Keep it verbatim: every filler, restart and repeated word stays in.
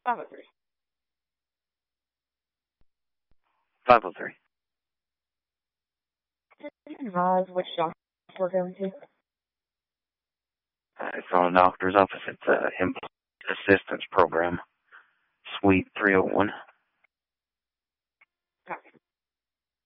five oh three. five oh three. Can you advise which doctor we're going to? Uh, it's on a doctor's office. It's a employee assistance program. Suite three oh one.